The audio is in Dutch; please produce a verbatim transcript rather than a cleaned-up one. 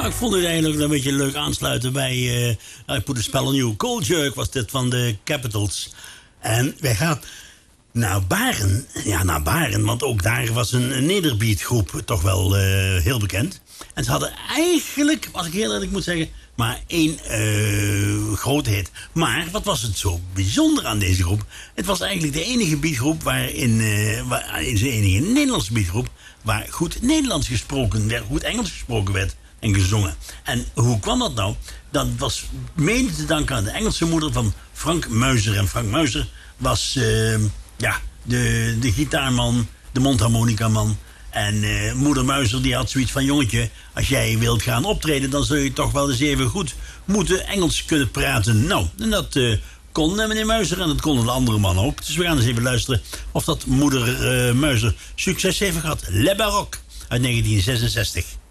Nou, ik vond het eigenlijk een beetje leuk aansluiten bij uh, I Put a Spell on You. Cold Jerk was dit van de Capitals. En wij gaan naar Baren. Ja, naar Baren, want ook daar was een, een nederbeatgroep toch wel uh, heel bekend. En ze hadden eigenlijk, als ik heel eerlijk moet zeggen, maar één uh, grote hit. Maar wat was het zo bijzonder aan deze groep? Het was eigenlijk de enige beatgroep waarin, uh, waar, is de enige Nederlandse beatgroep waar goed Nederlands gesproken werd, goed Engels gesproken werd en gezongen. En hoe kwam dat nou? Dat was mede te danken aan de Engelse moeder van Frank Muizer. En Frank Muizer was uh, ja, de, de gitaarman, de mondharmonicaman. En uh, moeder Muizer die had zoiets van: jongetje, als jij wilt gaan optreden, dan zul je toch wel eens even goed moeten Engels kunnen praten. Nou, en dat uh, kon uh, meneer Muizer en dat konden de andere man ook. Dus we gaan eens even luisteren of dat moeder uh, Muizer succes heeft gehad. Le Baroque uit negentien zesenzestig.